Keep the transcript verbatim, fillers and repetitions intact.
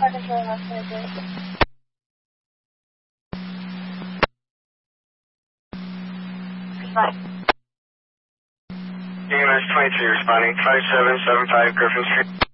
Bye. E M S twenty-three responding, five seven seven five Griffin Street.